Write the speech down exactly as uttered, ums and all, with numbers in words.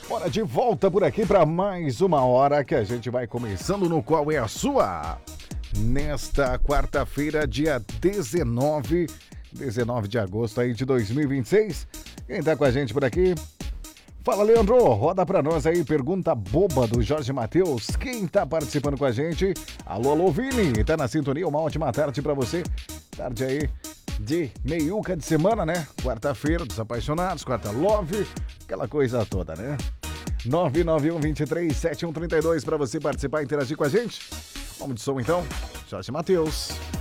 Hora de volta por aqui para mais uma hora que a gente vai começando no Qual é a Sua? Nesta quarta-feira, dia dezenove, dezenove de agosto aí de dois mil e vinte e seis. Quem tá com a gente por aqui? Fala, Leandro, roda pra nós aí, pergunta boba do Jorge Matheus. Quem tá participando com a gente? Alô, alô, Vini, tá na sintonia? Uma ótima tarde pra você. Tarde aí de meiuca de semana, né? Quarta-feira dos apaixonados, quarta love, aquela coisa toda, né? nove nove um, dois três, sete um três dois pra você participar e interagir com a gente. Vamos de som então, Jorge Matheus.